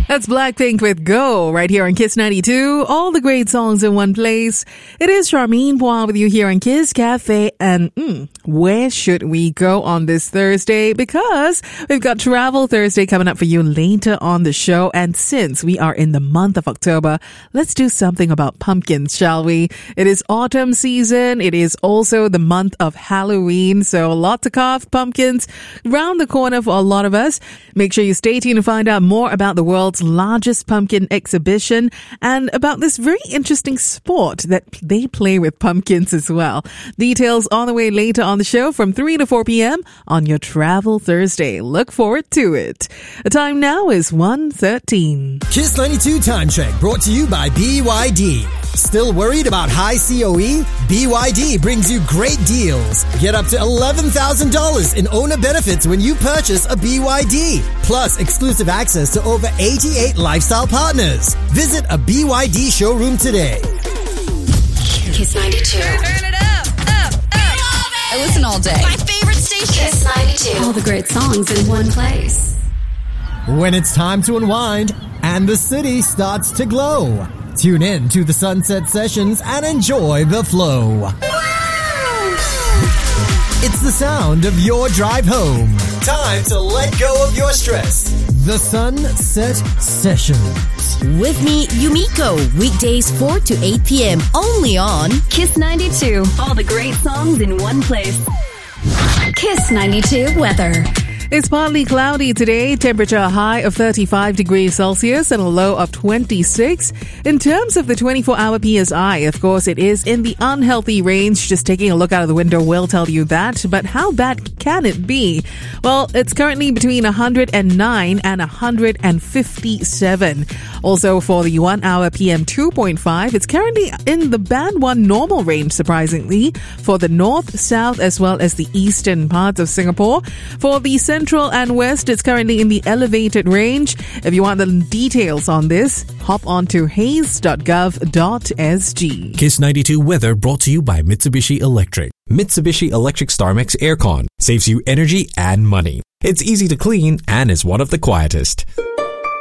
That's Blackpink with Go right here on Kiss 92. All the great songs in one place. It is Charmaine Poir with you here on Kiss Cafe. And where should we go on this Thursday? Because we've got Travel Thursday coming up for you later on the show. And since we are in the month of October, let's do something about pumpkins, shall we? It is autumn season. It is also the month of Halloween. So lots of carved pumpkins round the corner for a lot of us. Make sure you stay tuned to find out more about the world's largest pumpkin exhibition and about this very interesting sport that they play with pumpkins as well. Details on the way later on the show from 3 to 4 p.m. on your Travel Thursday. Look forward to it. The time now is 1:13. Kiss 92 Time Check brought to you by BYD. Still worried about high COE? BYD brings you great deals. Get up to $11,000 in owner benefits when you purchase a BYD. Plus exclusive access to over 88 lifestyle partners. Visit a BYD showroom today. Kiss 92. Turn it up. I listen all day. My favorite station. Kiss 92. All the great songs in one place. When it's time to unwind and the city starts to glow, tune in to the Sunset Sessions and enjoy the flow. It's the sound of your drive home. Time to let go of your stress. The Sunset Sessions. With me, Yumiko, weekdays 4 to 8 p.m. only on Kiss 92. All the great songs in one place. Kiss 92 weather. It's partly cloudy today, temperature a high of 35 degrees Celsius and a low of 26. In terms of the 24-hour PSI, of course, it is in the unhealthy range. Just taking a look out of the window will tell you that. But how bad can it be? Well, it's currently between 109 and 157. Also, for the 1-hour PM 2.5, it's currently in the band 1 normal range, surprisingly, for the north, south, as well as the eastern parts of Singapore. For the Central and West, it's currently in the elevated range. If you want the details on this, hop on to haze.gov.sg. Kiss 92 weather brought to you by Mitsubishi Electric. Mitsubishi Electric StarMax Aircon saves you energy and money. It's easy to clean and is one of the quietest.